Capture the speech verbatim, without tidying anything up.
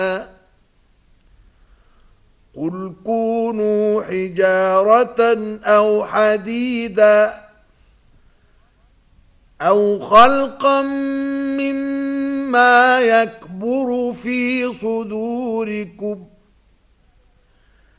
قل كونوا حجارة أو حديدا أو خلقا مما يكبر في صدوركم